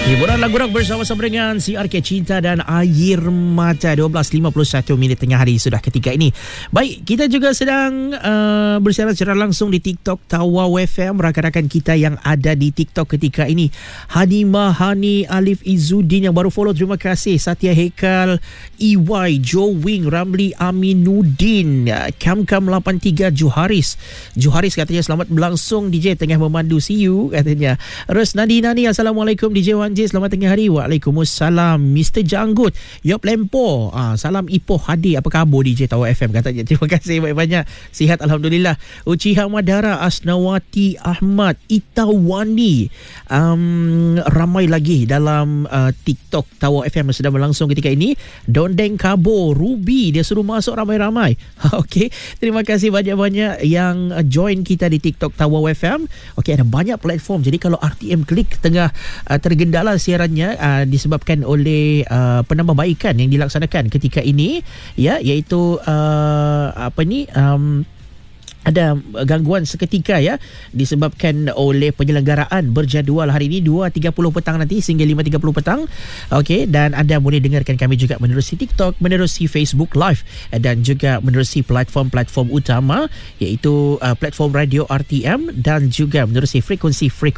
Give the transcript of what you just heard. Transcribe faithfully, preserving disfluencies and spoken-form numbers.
Hiburan lagu rock bersama-sama dengan C R K Cinta dan Air Mata. Dua belas lima puluh satu minit tengah hari sudah ketika ini. Baik, kita juga sedang uh, bersiaran secara langsung di TikTok Tawau F M. Rakan-rakan kita yang ada di TikTok ketika ini, Hanima Hani, Alif Izzuddin yang baru follow, terima kasih. Satya Hekal, E Y, Joe Wing, Ramli Aminuddin, Kam Kam lapan tiga, Juharis. Juharis katanya selamat berlangsung D J tengah memandu, see you katanya. Terus Nadi Nani, Assalamualaikum D J Wan J, selamat tengah hari. Waalaikumsalam. Mister Janggut, Yop Lempo, ah, salam Ipoh Hadi, apa khabar D J Tawau F M katanya. Terima kasih banyak-banyak, sihat alhamdulillah. Uchiha Madara, Asnawati Ahmad, Itawani, um, ramai lagi dalam uh, TikTok Tawau F M yang sedang berlangsung ketika ini. Dondeng Kabo, Ruby, dia suruh masuk ramai-ramai. Okey, terima kasih banyak-banyak yang join kita di TikTok Tawau F M. Okey, ada banyak platform, jadi kalau R T M Klik tengah uh, tergendala siarannya uh, disebabkan oleh uh, penambahbaikan yang dilaksanakan ketika ini, ya, iaitu uh, apa ni um, ada gangguan seketika, ya, disebabkan oleh penyelenggaraan berjadual hari ini dua tiga puluh petang nanti sehingga lima tiga puluh petang. Okey, dan anda boleh dengarkan kami juga menerusi TikTok, menerusi Facebook Live dan juga menerusi platform-platform utama iaitu uh, platform radio R T M dan juga menerusi frekuensi-frekuensi